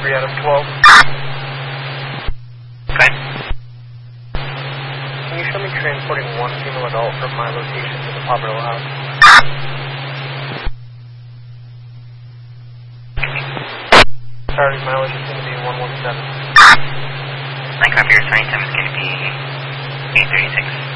3 out of 12. Okay. Can you show me transporting one female adult from my location to the Popperville house? Starting mileage is going to be 117. I copy your sign time is going to be 8:36.